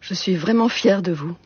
Je suis vraiment fière de vous.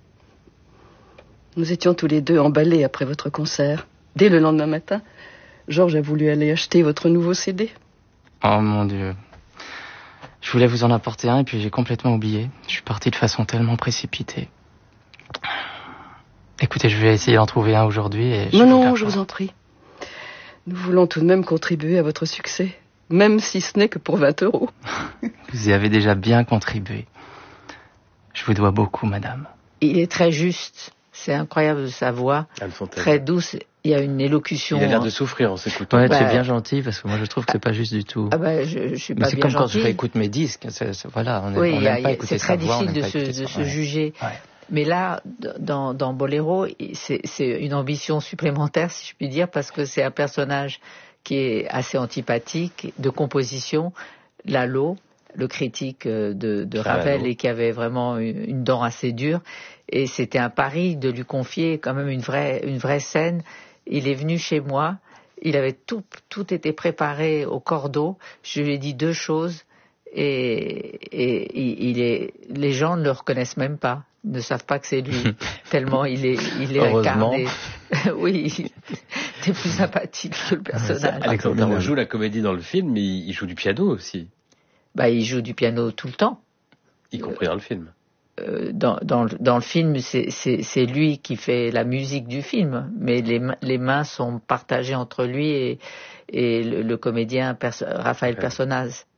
Nous étions tous les deux emballés après votre concert. Dès le lendemain matin, Georges a voulu aller acheter votre nouveau CD. Oh mon Dieu. Je voulais vous en apporter un et puis j'ai complètement oublié. Je suis parti de façon tellement précipitée. Écoutez, je vais essayer d'en trouver un aujourd'hui et... Non, je vous en prie. Nous voulons tout de même contribuer à votre succès, même si ce n'est que pour 20 €. Vous y avez déjà bien contribué. Je vous dois beaucoup, madame. Il est très juste. C'est incroyable sa voix. Très douce. Il y a une élocution. Il a l'air de souffrir en s'écoutant. Ouais, c'est bien gentil parce que moi je trouve que c'est pas juste du tout. Ah bah, je suis pas bien gentil. Mais c'est comme quand je réécoute mes disques. Voilà, on n'aime pas écouter sa voix. C'est très difficile de se juger. Ouais. Mais là, dans Boléro, c'est une ambition supplémentaire, si je puis dire, parce que c'est un personnage qui est assez antipathique, de composition. Lalo, le critique de Ravel, et qui avait vraiment une dent assez dure. Et c'était un pari de lui confier quand même une vraie scène. Il est venu chez moi, il avait tout été préparé au cordeau. Je lui ai dit 2 choses et les gens ne le reconnaissent même pas, ne savent pas que c'est lui, tellement il est incarné. Oui, il est plus sympathique que le personnage. Alexandre joue la comédie dans le film, mais il joue du piano aussi. Bah, il joue du piano tout le temps. Y compris dans le film. Dans le film, c'est lui qui fait la musique du film, mais les mains sont partagées entre lui et le comédien Raphaël Personnaz.